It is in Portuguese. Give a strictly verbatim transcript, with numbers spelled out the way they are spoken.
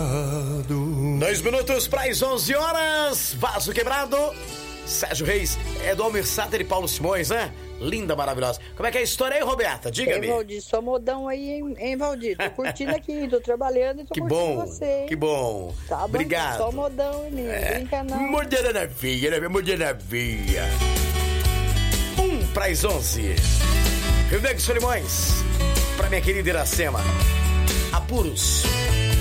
Dois minutos para as onze horas. Vaso quebrado. Sérgio Reis, é do Almir Sater e Paulo Simões, né? Linda, maravilhosa. Como é que é a história aí, Roberta? Diga-me. Ei, Valdir, só modão aí, hein, hein Valdir? Tô curtindo aqui, tô trabalhando e tô que curtindo bom, você, hein? Que bom, Tá bom, obrigado. só modão em mim, é. Brinca não. Modena na via, né? Modena na via. Um para as onze. Rio Negro Solimões, pra minha querida Iracema. Apuros.